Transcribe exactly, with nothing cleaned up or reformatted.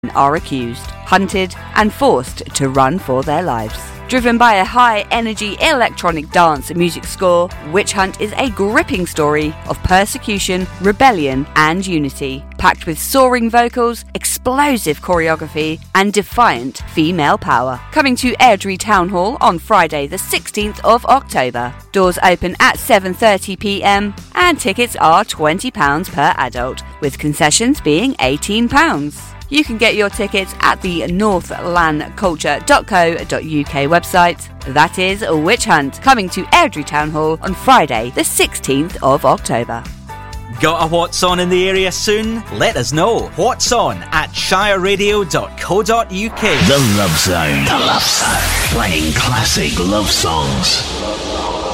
are accused, hunted and forced to run for their lives. Driven by a high-energy electronic dance and music score, Witch Hunt is a gripping story of persecution, rebellion and unity, packed with soaring vocals, explosive choreography and defiant female power. Coming to Airdrie Town Hall on Friday the sixteenth of October. Doors open at seven thirty p m and tickets are twenty pounds per adult, with concessions being eighteen pounds. You can get your tickets at the northland culture dot co dot u k website. That is Witch Hunt, coming to Airdrie Town Hall on Friday the sixteenth of October. Got a What's On in the area soon? Let us know. What's On at shire radio dot co dot u k. The Love Zone. The Love Zone. Playing classic love songs.